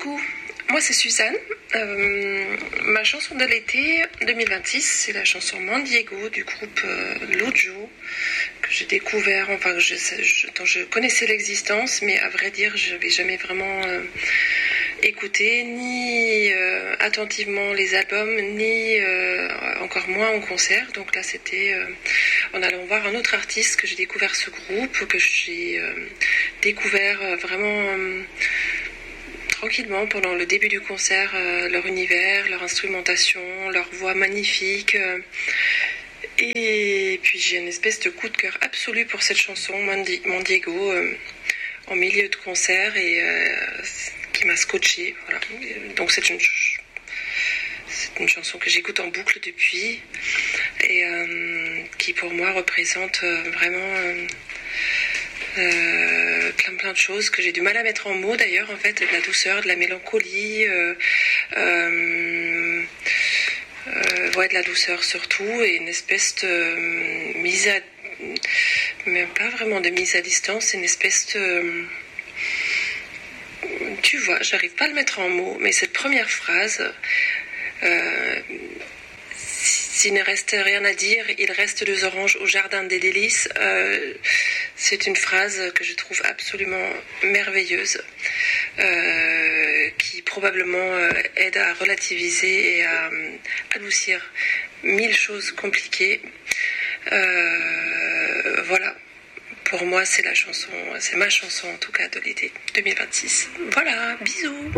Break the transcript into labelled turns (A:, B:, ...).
A: Coucou, moi c'est Suzanne. Ma chanson de l'été 2026, c'est la chanson Mandiego du groupe Lojo, que j'ai découvert, dont je connaissais l'existence, mais à vrai dire, je n'avais jamais vraiment écouté, ni attentivement les albums, ni encore moins en concert. Donc là, c'était en allant voir un autre artiste que j'ai découvert ce groupe, que j'ai découvert vraiment tranquillement pendant le début du concert, leur univers, leur instrumentation, leur voix magnifique. Et puis j'ai une espèce de coup de cœur absolu pour cette chanson, Mandiego, en milieu de concert, et qui m'a scotché. Voilà. Donc c'est une chanson que j'écoute en boucle depuis, et qui pour moi représente vraiment plein de choses que j'ai du mal à mettre en mots d'ailleurs, en fait, de la douceur, de la mélancolie, de la douceur surtout, et une espèce de même pas vraiment de mise à distance, c'est une espèce de... Tu vois, j'arrive pas à le mettre en mots, mais cette première phrase... S'il ne reste rien à dire, il reste 2 oranges au jardin des délices. C'est une phrase que je trouve absolument merveilleuse, qui probablement aide à relativiser et à adoucir 1000 choses compliquées. Voilà. Pour moi, c'est ma chanson en tout cas de l'été 2026. Voilà, bisous.